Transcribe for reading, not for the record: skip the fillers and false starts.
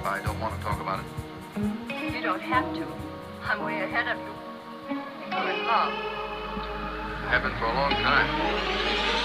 I don't want to talk about it. You don't have to. I'm way ahead of you. You're in love. I have been for a long time.